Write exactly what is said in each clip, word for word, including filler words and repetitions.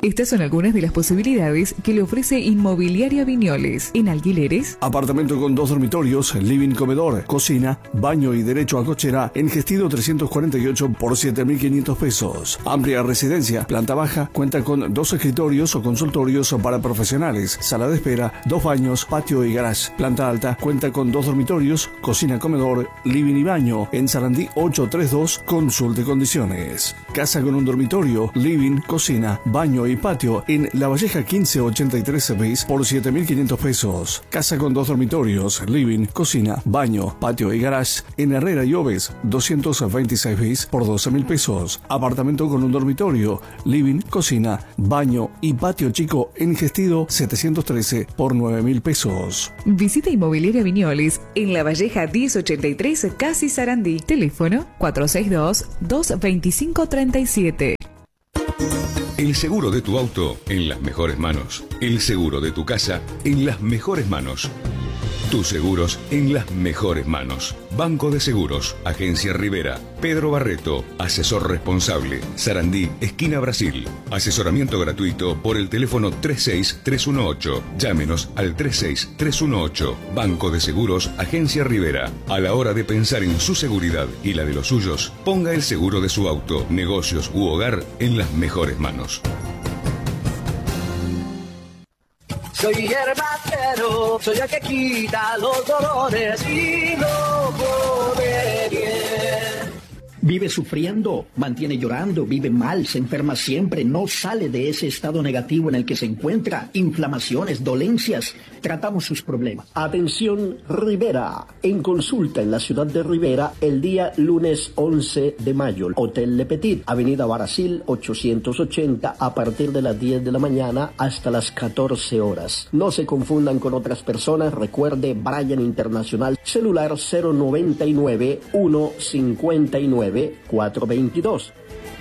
Estas son algunas de las posibilidades que le ofrece Inmobiliaria Viñoles. En alquileres, apartamento con dos dormitorios, living, comedor, cocina, baño y derecho a cochera en Gestido trescientos cuarenta y ocho por siete mil quinientos pesos. Amplia residencia, planta baja, cuenta con dos escritorios o consultorios para profesionales, sala de espera, dos baños, patio y garage. Planta alta, cuenta con dos dormitorios, cocina, comedor, living y baño. En Sarandí ochocientos treinta y dos, consulte condiciones. Casa con un dormitorio, living, cocina, baño y patio en La Valleja quince ochenta y tres bis por siete mil quinientos pesos. Casa con dos dormitorios, living, cocina, baño, patio y garage en Herrera y Oves doscientos veintiséis bis por doce mil pesos. Apartamento con un dormitorio, living, cocina, baño y patio chico en Gestido setecientos trece por nueve mil pesos. visita Inmobiliaria Viñoles en La Valleja diez ochenta y tres, Casi Sarandí. Teléfono cuatro seis dos, dos dos cinco, tres siete. El seguro de tu auto en las mejores manos. El seguro de tu casa en las mejores manos. Tus seguros en las mejores manos. Banco de Seguros, Agencia Rivera, Pedro Barreto, asesor responsable, Sarandí, esquina Brasil. Asesoramiento gratuito por el teléfono tres seis tres uno ocho. Llámenos al tres seis tres uno ocho. Banco de Seguros, Agencia Rivera. A la hora de pensar en su seguridad y la de los suyos, ponga el seguro de su auto, negocios u hogar en las mejores manos. Soy herbatero, soy el que quita los dolores y lo pone bien. Vive sufriendo, mantiene llorando, vive mal, se enferma siempre, no sale de ese estado negativo en el que se encuentra, inflamaciones, dolencias, tratamos sus problemas. Atención Rivera, en consulta en la ciudad de Rivera el día lunes once de mayo, Hotel Le Petit, Avenida Brasil ochocientos ochenta, a partir de las diez de la mañana hasta las catorce horas. No se confundan con otras personas, recuerde Brian Internacional, celular cero noventa y nueve, uno cincuenta y nueve, cuatrocientos veintidós.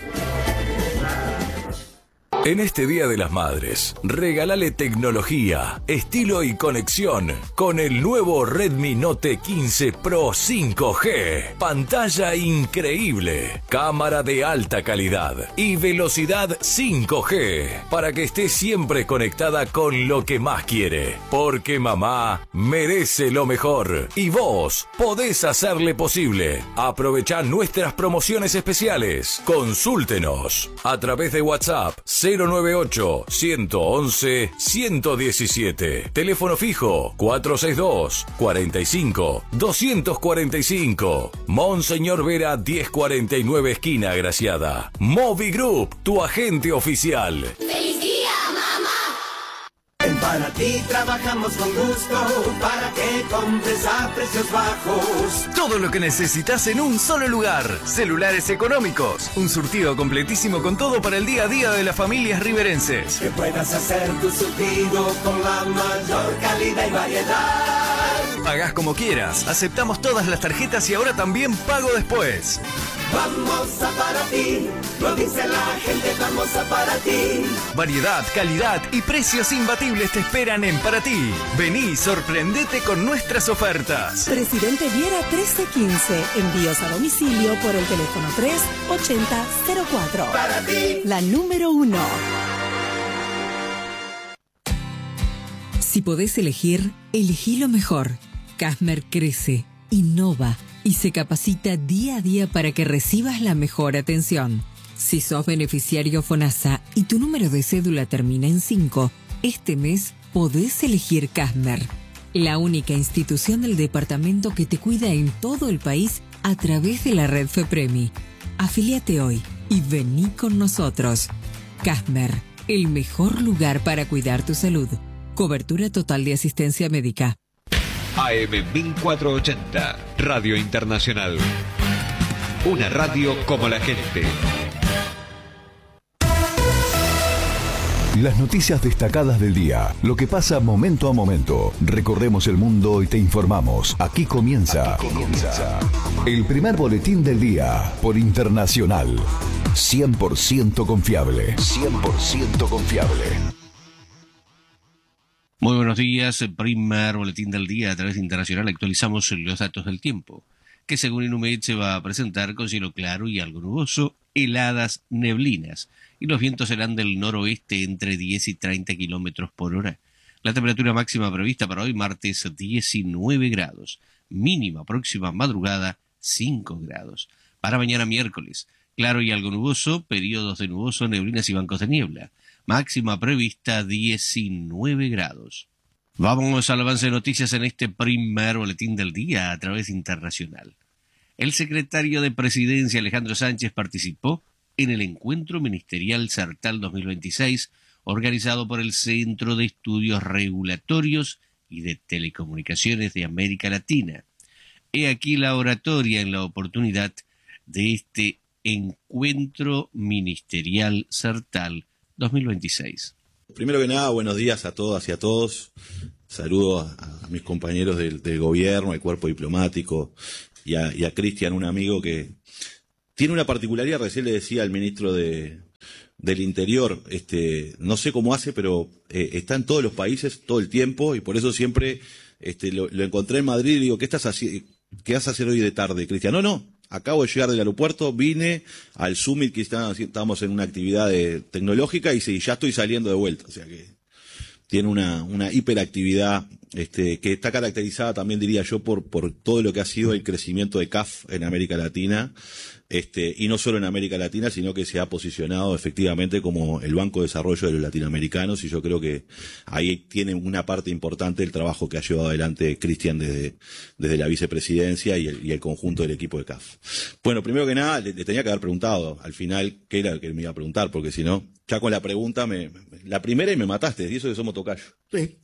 En este Día de las Madres, regálale tecnología, estilo y conexión con el nuevo Redmi Note quince Pro cinco G. Pantalla increíble, cámara de alta calidad y velocidad cinco G para que esté siempre conectada con lo que más quiere. Porque mamá merece lo mejor y vos podés hacerle posible. Aprovechá nuestras promociones especiales. Consúltenos a través de WhatsApp cero nueve ocho, uno once, ciento diecisiete. Teléfono fijo cuatro seis dos, cuarenta y cinco, doscientos cuarenta y cinco. Monseñor Vera diez cuarenta y nueve, esquina Graciada. Movi Group, tu agente oficial. ¡Feliz día, mamá! En Paraty trabajamos con gusto para que compres a precios bajos. Todo lo que necesitas en un solo lugar. Celulares económicos. Un surtido completísimo con todo para el día a día de las familias riverenses. Que puedas hacer tu surtido con la mayor calidad y variedad. Pagás como quieras. Aceptamos todas las tarjetas y ahora también pago después. Vamos a Paraty, lo dice la gente, vamos a Paraty. Variedad, calidad y precios imbatibles te esperan en Paraty. Vení y sorprendete con nuestras ofertas. Presidente Viera trece quince. Envíos a domicilio por el teléfono tres ochenta cero cuatro. Paraty. La número uno. Si podés elegir, elegí lo mejor. Casmer crece, innova y se capacita día a día para que recibas la mejor atención. Si sos beneficiario FONASA y tu número de cédula termina en cinco, este mes podés elegir Casmer, la única institución del departamento que te cuida en todo el país a través de la red FEPREMI. Afíliate hoy y vení con nosotros. Casmer, el mejor lugar para cuidar tu salud. Cobertura total de asistencia médica. A M mil cuatrocientos ochenta, Radio Internacional. Una radio como la gente. Las noticias destacadas del día, lo que pasa momento a momento. Recorremos el mundo y te informamos. Aquí comienza, Aquí comienza. el primer boletín del día por Internacional. cien por ciento confiable. cien por ciento confiable. Muy buenos días, el primer boletín del día a través de Internacional. Actualizamos los datos del tiempo. que según Inumet se va a presentar con cielo claro y algo nuboso, heladas, neblinas, y los vientos serán del noroeste entre diez y treinta kilómetros por hora. La temperatura máxima prevista para hoy martes diecinueve grados, mínima próxima madrugada cinco grados. Para mañana miércoles, claro y algo nuboso, periodos de nuboso, neblinas y bancos de niebla. Máxima prevista diecinueve grados. Vamos al avance de noticias en este primer boletín del día a través internacional. El secretario de Presidencia Alejandro Sánchez participó en el Encuentro Ministerial Sartal dos mil veintiséis, organizado por el Centro de Estudios Regulatorios y de Telecomunicaciones de América Latina. He aquí la oratoria en la oportunidad de este Encuentro Ministerial Sartal dos mil veintiséis. Primero que nada, buenos días a todas y a todos. Saludo a, a mis compañeros del, del gobierno, al cuerpo diplomático y a, y a Cristian, un amigo que tiene una particularidad. Recién le decía al ministro de, del Interior, este, no sé cómo hace, pero eh, está en todos los países todo el tiempo y por eso siempre este, lo, lo encontré en Madrid y digo, ¿qué estás haciendo? ¿Qué vas a hacer hoy de tarde, Cristian? No, no. Acabo de llegar del aeropuerto, vine al Summit que estábamos en una actividad de, tecnológica y sí, ya estoy saliendo de vuelta. O sea que tiene una, una hiperactividad este, que está caracterizada también, diría yo, por, por todo lo que ha sido el crecimiento de C A F en América Latina. Este, y no solo en América Latina, sino que se ha posicionado efectivamente como el Banco de Desarrollo de los Latinoamericanos y yo creo que ahí tiene una parte importante el trabajo que ha llevado adelante Cristian desde, desde la vicepresidencia y el, y el conjunto del equipo de C A F. Bueno, primero que nada, le, le tenía que haber preguntado al final qué era lo que me iba a preguntar, porque si no, ya con la pregunta, me, la primera y me mataste, y eso que somos tocayo. Sí.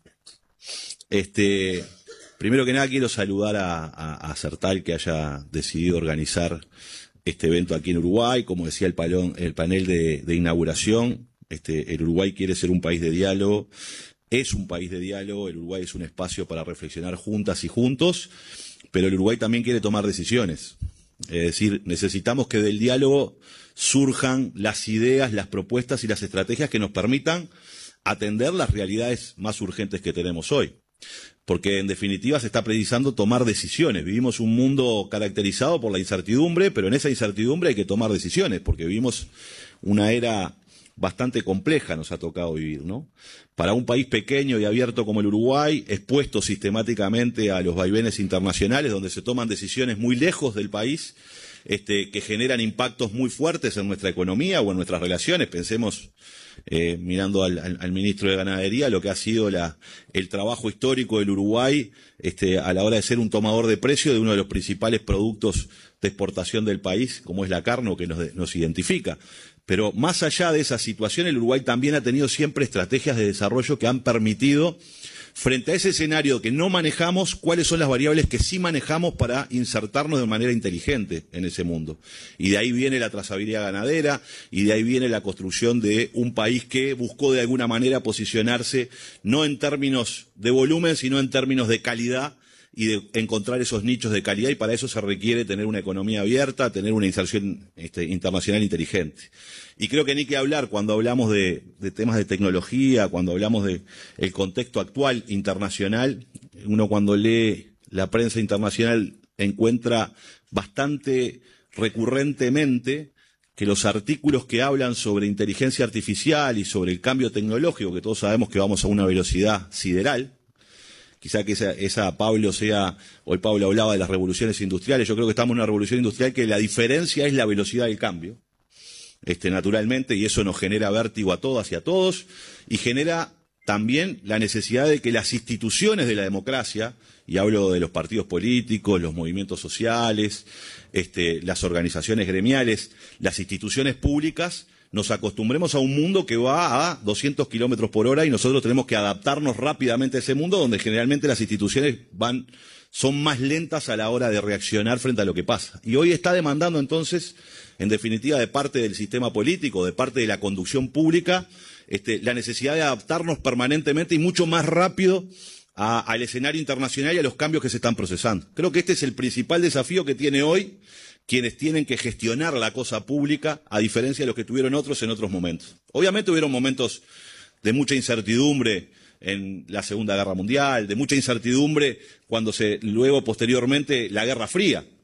Este, primero que nada quiero saludar a, a, a Sartal que haya decidido organizar este evento aquí en Uruguay. Como decía el, palón, el panel de, de inauguración, este, el Uruguay quiere ser un país de diálogo, es un país de diálogo, el Uruguay es un espacio para reflexionar juntas y juntos, pero el Uruguay también quiere tomar decisiones. Es decir, necesitamos que del diálogo surjan las ideas, las propuestas y las estrategias que nos permitan atender las realidades más urgentes que tenemos hoy. Porque en definitiva se está precisando tomar decisiones. Vivimos un mundo caracterizado por la incertidumbre, pero en esa incertidumbre hay que tomar decisiones, porque vivimos una era bastante compleja, nos ha tocado vivir, ¿no? Para un país pequeño y abierto como el Uruguay, expuesto sistemáticamente a los vaivenes internacionales, donde se toman decisiones muy lejos del país, este, que generan impactos muy fuertes en nuestra economía o en nuestras relaciones. Pensemos, eh, mirando al, al, al ministro de Ganadería, lo que ha sido la, el trabajo histórico del Uruguay este, a la hora de ser un tomador de precio de uno de los principales productos de exportación del país, como es la carne, que nos, nos identifica. Pero más allá de esa situación, el Uruguay también ha tenido siempre estrategias de desarrollo que han permitido, frente a ese escenario que no manejamos, cuáles son las variables que sí manejamos para insertarnos de manera inteligente en ese mundo. Y de ahí viene la trazabilidad ganadera, y de ahí viene la construcción de un país que buscó de alguna manera posicionarse no en términos de volumen, sino en términos de calidad, y de encontrar esos nichos de calidad, y para eso se requiere tener una economía abierta, tener una inserción este, internacional inteligente. Y creo que ni que hablar cuando hablamos de, de temas de tecnología, cuando hablamos de el contexto actual internacional, uno cuando lee la prensa internacional encuentra bastante recurrentemente que los artículos que hablan sobre inteligencia artificial y sobre el cambio tecnológico, que todos sabemos que vamos a una velocidad sideral, quizá que esa, esa Pablo sea, hoy Pablo hablaba de las revoluciones industriales, yo creo que estamos en una revolución industrial que la diferencia es la velocidad del cambio, este, naturalmente, y eso nos genera vértigo a todas y a todos, y genera también la necesidad de que las instituciones de la democracia, y hablo de los partidos políticos, los movimientos sociales, este, las organizaciones gremiales, las instituciones públicas, nos acostumbremos a un mundo que va a doscientos kilómetros por hora y nosotros tenemos que adaptarnos rápidamente a ese mundo donde generalmente las instituciones van, son más lentas a la hora de reaccionar frente a lo que pasa. Y hoy está demandando entonces, en definitiva, de parte del sistema político, de parte de la conducción pública, este, la necesidad de adaptarnos permanentemente y mucho más rápido a, al escenario internacional y a los cambios que se están procesando. Creo que este es el principal desafío que tiene hoy quienes tienen que gestionar la cosa pública, a diferencia de los que tuvieron otros en otros momentos. Obviamente hubieron momentos de mucha incertidumbre en la Segunda Guerra Mundial, de mucha incertidumbre cuando se, luego posteriormente, la Guerra Fría.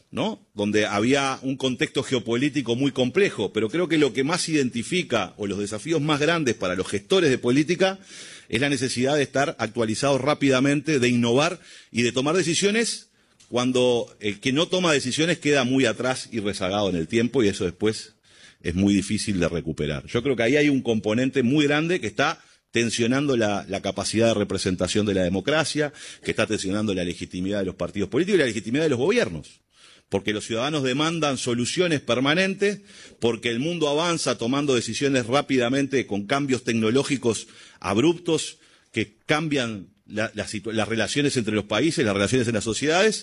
¿no? Donde había un contexto geopolítico muy complejo, pero creo que lo que más identifica, o los desafíos más grandes para los gestores de política, es la necesidad de estar actualizados rápidamente, de innovar y de tomar decisiones cuando el que no toma decisiones queda muy atrás y rezagado en el tiempo, y eso después es muy difícil de recuperar. Yo creo que ahí hay un componente muy grande que está tensionando la, la capacidad de representación de la democracia, que está tensionando la legitimidad de los partidos políticos y la legitimidad de los gobiernos. Porque los ciudadanos demandan soluciones permanentes, porque el mundo avanza tomando decisiones rápidamente con cambios tecnológicos abruptos que cambian la, la, las relaciones entre los países, las relaciones en las sociedades,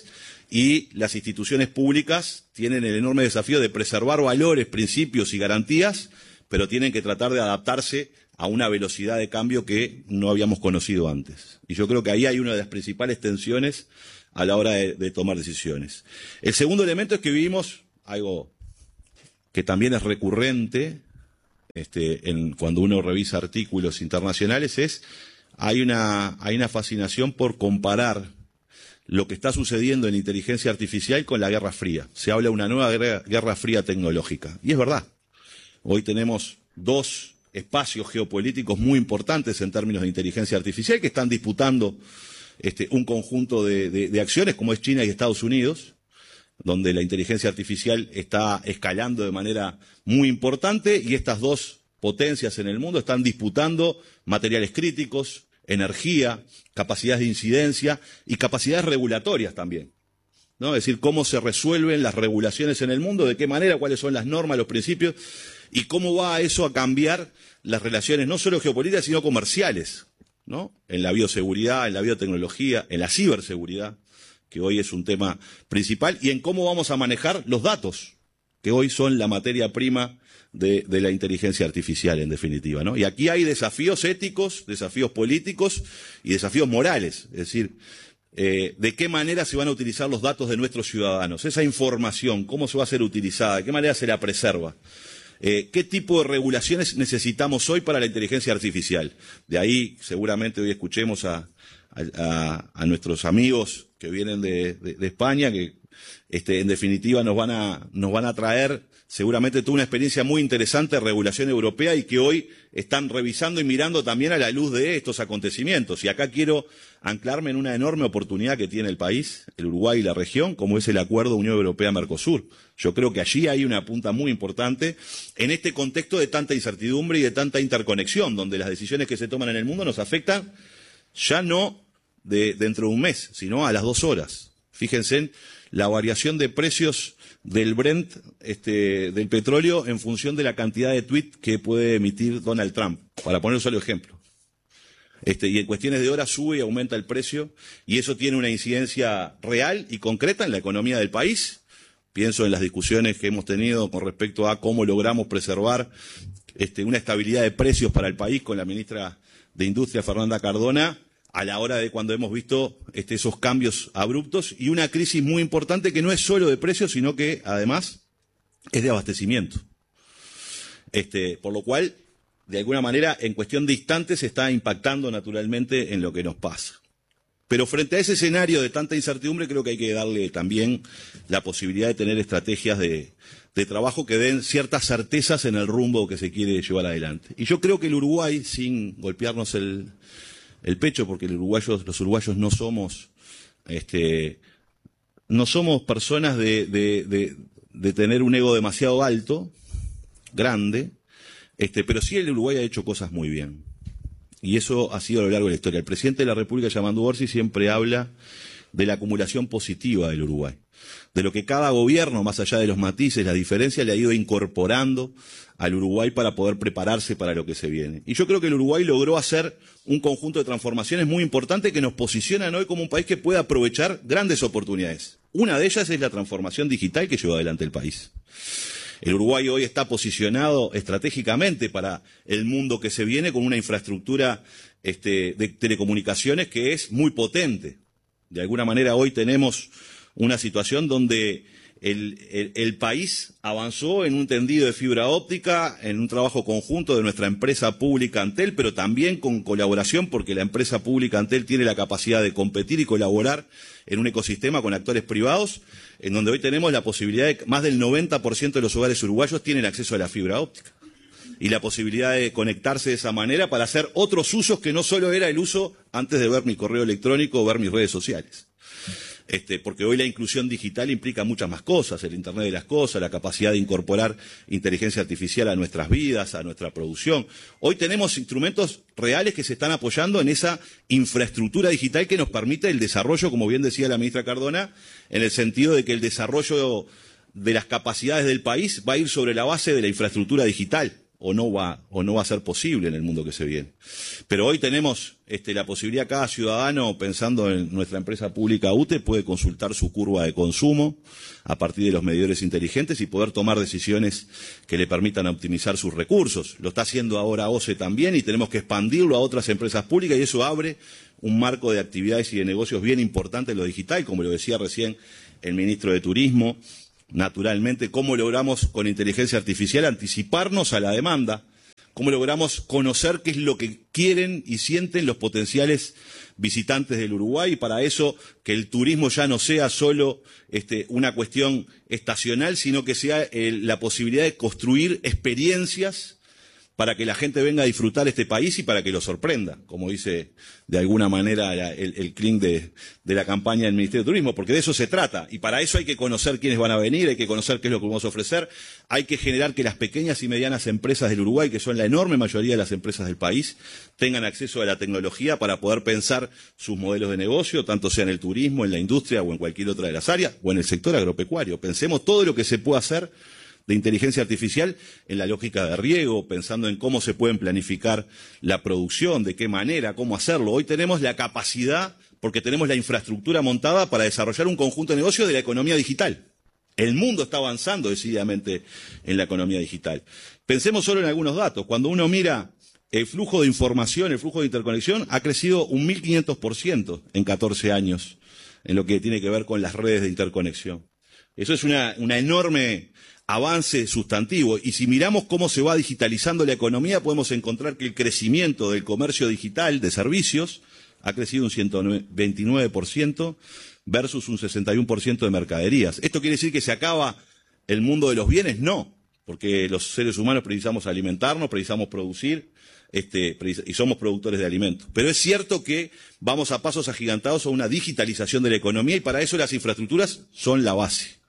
y las instituciones públicas tienen el enorme desafío de preservar valores, principios y garantías, pero tienen que tratar de adaptarse a una velocidad de cambio que no habíamos conocido antes. Y yo creo que ahí hay una de las principales tensiones a la hora de, de tomar decisiones. El segundo elemento es que vivimos algo que también es recurrente este, en, cuando uno revisa artículos internacionales, es hay una, hay una fascinación por comparar lo que está sucediendo en inteligencia artificial con la Guerra Fría. Se habla de una nueva guerra, guerra fría tecnológica. Y es verdad. Hoy tenemos dos espacios geopolíticos muy importantes en términos de inteligencia artificial que están disputando Este, un conjunto de, de, de acciones como es China y Estados Unidos, donde la inteligencia artificial está escalando de manera muy importante y estas dos potencias en el mundo están disputando materiales críticos, energía, capacidades de incidencia y capacidades regulatorias también, ¿no? Es decir, cómo se resuelven las regulaciones en el mundo, de qué manera, cuáles son las normas, los principios y cómo va eso a cambiar las relaciones no solo geopolíticas sino comerciales, ¿no? En la bioseguridad, en la biotecnología, en la ciberseguridad, que hoy es un tema principal, y en cómo vamos a manejar los datos, que hoy son la materia prima de, de la inteligencia artificial, en definitiva, ¿no? Y aquí hay desafíos éticos, desafíos políticos y desafíos morales, es decir, eh, de qué manera se van a utilizar los datos de nuestros ciudadanos, esa información, cómo se va a ser utilizada, de qué manera se la preserva. Eh, ¿Qué tipo de regulaciones necesitamos hoy para la inteligencia artificial? De ahí seguramente hoy escuchemos a, a, a nuestros amigos que vienen de, de, de España, que este, en definitiva nos van, a, nos van a traer seguramente toda una experiencia muy interesante de regulación europea y que hoy están revisando y mirando también a la luz de estos acontecimientos. Y acá quiero anclarme en una enorme oportunidad que tiene el país, el Uruguay y la región, como es el acuerdo Unión Europea-Mercosur. Yo creo que allí hay una punta muy importante en este contexto de tanta incertidumbre y de tanta interconexión, donde las decisiones que se toman en el mundo nos afectan ya no de, dentro de un mes, sino a las dos horas. Fíjense en la variación de precios del Brent, este, del petróleo, en función de la cantidad de tweets que puede emitir Donald Trump, para poner un solo ejemplo. Este, y en cuestiones de horas sube y aumenta el precio, y eso tiene una incidencia real y concreta en la economía del país. Pienso en las discusiones que hemos tenido con respecto a cómo logramos preservar este, una estabilidad de precios para el país con la ministra de Industria, Fernanda Cardona, a la hora de cuando hemos visto este, esos cambios abruptos y una crisis muy importante que no es solo de precios, sino que además es de abastecimiento. Este, por lo cual, de alguna manera, en cuestión de instantes, se está impactando naturalmente en lo que nos pasa. Pero frente a ese escenario de tanta incertidumbre, creo que hay que darle también la posibilidad de tener estrategias de, de trabajo que den ciertas certezas en el rumbo que se quiere llevar adelante. Y yo creo que el Uruguay, sin golpearnos el, el pecho, porque el uruguayo, los uruguayos no somos, este, no somos personas de, de, de, de tener un ego demasiado alto, grande, este, pero sí el Uruguay ha hecho cosas muy bien. Y eso ha sido a lo largo de la historia. El presidente de la República, Yamandu Orsi, siempre habla de la acumulación positiva del Uruguay, de lo que cada gobierno, más allá de los matices, la diferencia, le ha ido incorporando al Uruguay para poder prepararse para lo que se viene. Y yo creo que el Uruguay logró hacer un conjunto de transformaciones muy importantes que nos posicionan hoy como un país que puede aprovechar grandes oportunidades. Una de ellas es la transformación digital que lleva adelante el país. El Uruguay hoy está posicionado estratégicamente para el mundo que se viene con una infraestructura este, de telecomunicaciones que es muy potente. De alguna manera hoy tenemos una situación donde el, el, el país avanzó en un tendido de fibra óptica, en un trabajo conjunto de nuestra empresa pública Antel, pero también con colaboración, porque la empresa pública Antel tiene la capacidad de competir y colaborar en un ecosistema con actores privados, en donde hoy tenemos la posibilidad de que más del noventa por ciento de los hogares uruguayos tienen acceso a la fibra óptica. Y la posibilidad de conectarse de esa manera para hacer otros usos que no solo era el uso antes de ver mi correo electrónico o ver mis redes sociales. Este, porque hoy la inclusión digital implica muchas más cosas, el Internet de las cosas, la capacidad de incorporar inteligencia artificial a nuestras vidas, a nuestra producción. Hoy tenemos instrumentos reales que se están apoyando en esa infraestructura digital que nos permite el desarrollo, como bien decía la ministra Cardona, en el sentido de que el desarrollo de las capacidades del país va a ir sobre la base de la infraestructura digital. O no va, o no va a ser posible en el mundo que se viene. Pero hoy tenemos este, la posibilidad, cada ciudadano, pensando en nuestra empresa pública U T E, puede consultar su curva de consumo a partir de los medidores inteligentes y poder tomar decisiones que le permitan optimizar sus recursos. Lo está haciendo ahora O C E también y tenemos que expandirlo a otras empresas públicas y eso abre un marco de actividades y de negocios bien importante en lo digital, como lo decía recién el ministro de Turismo. Naturalmente, cómo logramos con inteligencia artificial anticiparnos a la demanda, cómo logramos conocer qué es lo que quieren y sienten los potenciales visitantes del Uruguay y para eso que el turismo ya no sea solo este, una cuestión estacional, sino que sea eh, la posibilidad de construir experiencias para que la gente venga a disfrutar este país y para que lo sorprenda, como dice de alguna manera la, el, el clink de, de la campaña del Ministerio de Turismo, porque de eso se trata. Y para eso hay que conocer quiénes van a venir, hay que conocer qué es lo que vamos a ofrecer, hay que generar que las pequeñas y medianas empresas del Uruguay, que son la enorme mayoría de las empresas del país, tengan acceso a la tecnología para poder pensar sus modelos de negocio, tanto sea en el turismo, en la industria o en cualquier otra de las áreas, o en el sector agropecuario. Pensemos todo lo que se puede hacer de inteligencia artificial en la lógica de riego, pensando en cómo se pueden planificar la producción, de qué manera, cómo hacerlo. Hoy tenemos la capacidad, porque tenemos la infraestructura montada para desarrollar un conjunto de negocios de la economía digital. El mundo está avanzando decididamente en la economía digital. Pensemos solo en algunos datos. Cuando uno mira el flujo de información, el flujo de interconexión, ha crecido un mil quinientos por ciento en catorce años en lo que tiene que ver con las redes de interconexión. Eso es una, una enorme avance sustantivo. Y si miramos cómo se va digitalizando la economía, podemos encontrar que el crecimiento del comercio digital de servicios ha crecido un ciento veintinueve por ciento versus un sesenta y uno por ciento de mercaderías. ¿Esto quiere decir que se acaba el mundo de los bienes? No, porque los seres humanos precisamos alimentarnos, precisamos producir, este, y somos productores de alimentos. Pero es cierto que vamos a pasos agigantados a una digitalización de la economía y para eso las infraestructuras son la base.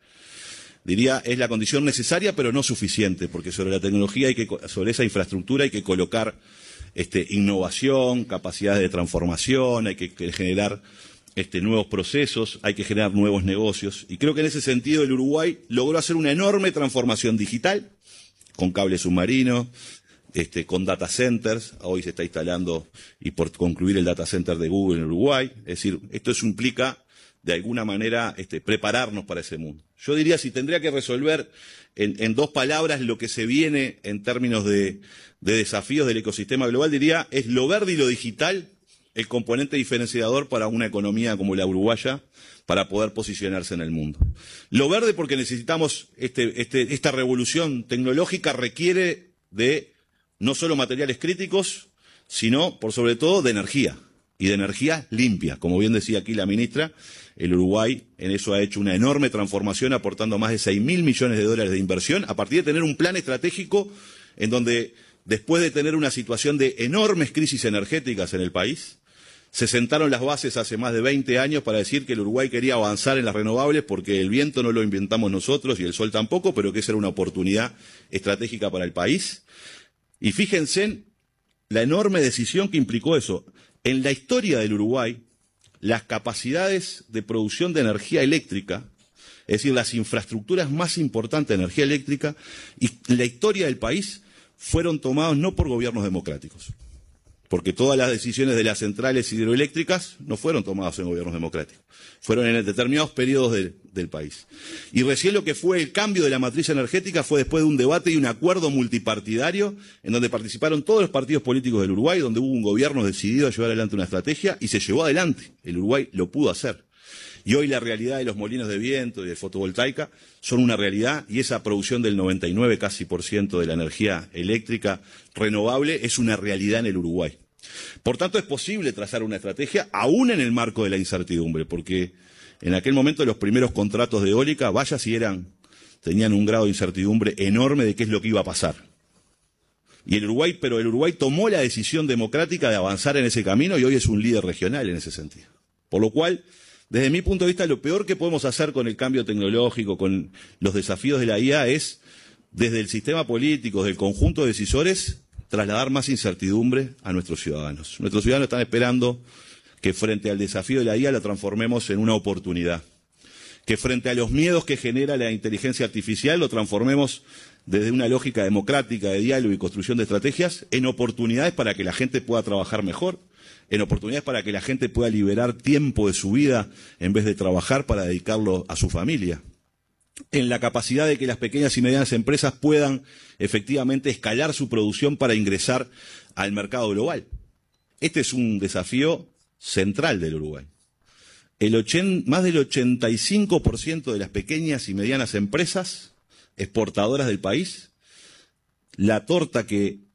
Diría, es la condición necesaria, pero no suficiente, porque sobre la tecnología, hay que, sobre esa infraestructura hay que colocar este, innovación, capacidades de transformación, hay que, que generar este, nuevos procesos, hay que generar nuevos negocios. Y creo que en ese sentido el Uruguay logró hacer una enorme transformación digital, con cable submarino, este, con data centers. Hoy se está instalando, y por concluir, el data center de Google en Uruguay. Es decir, esto eso implica de alguna manera este, prepararnos para ese mundo. Yo diría, si tendría que resolver en, en dos palabras lo que se viene en términos de, de desafíos del ecosistema global, diría, es lo verde y lo digital el componente diferenciador para una economía como la uruguaya para poder posicionarse en el mundo. Lo verde porque necesitamos, este, este, esta revolución tecnológica requiere de no solo materiales críticos, sino, por sobre todo, de energía. Y de energía limpia. Como bien decía aquí la ministra, el Uruguay en eso ha hecho una enorme transformación, aportando más de seis mil millones de dólares de inversión, a partir de tener un plan estratégico en donde, después de tener una situación de enormes crisis energéticas en el país, se sentaron las bases hace más de veinte años para decir que el Uruguay quería avanzar en las renovables porque el viento no lo inventamos nosotros y el sol tampoco, pero que esa era una oportunidad estratégica para el país. Y fíjense en la enorme decisión que implicó eso. En la historia del Uruguay, las capacidades de producción de energía eléctrica, es decir, las infraestructuras más importantes de energía eléctrica, y la historia del país fueron tomadas no por gobiernos democráticos, porque todas las decisiones de las centrales hidroeléctricas no fueron tomadas en gobiernos democráticos, fueron en determinados periodos de, del país. Y recién lo que fue el cambio de la matriz energética fue después de un debate y un acuerdo multipartidario en donde participaron todos los partidos políticos del Uruguay, donde hubo un gobierno decidido a llevar adelante una estrategia y se llevó adelante. El Uruguay lo pudo hacer. Y hoy la realidad de los molinos de viento y de fotovoltaica son una realidad, y esa producción del noventa y nueve casi por ciento de la energía eléctrica renovable es una realidad en el Uruguay. Por tanto, es posible trazar una estrategia aún en el marco de la incertidumbre, porque en aquel momento los primeros contratos de eólica, vaya si eran, tenían un grado de incertidumbre enorme de qué es lo que iba a pasar. Y el Uruguay, pero el Uruguay tomó la decisión democrática de avanzar en ese camino y hoy es un líder regional en ese sentido. Por lo cual, desde mi punto de vista, lo peor que podemos hacer con el cambio tecnológico, con los desafíos de la I A, es, desde el sistema político, del conjunto de decisores, trasladar más incertidumbre a nuestros ciudadanos. Nuestros ciudadanos están esperando que frente al desafío de la I A la transformemos en una oportunidad. Que frente a los miedos que genera la inteligencia artificial lo transformemos desde una lógica democrática de diálogo y construcción de estrategias en oportunidades para que la gente pueda trabajar mejor, en oportunidades para que la gente pueda liberar tiempo de su vida en vez de trabajar para dedicarlo a su familia, en la capacidad de que las pequeñas y medianas empresas puedan efectivamente escalar su producción para ingresar al mercado global. Este es un desafío central del Uruguay. El ochen, más del ochenta y cinco por ciento de las pequeñas y medianas empresas exportadoras del país, la torta que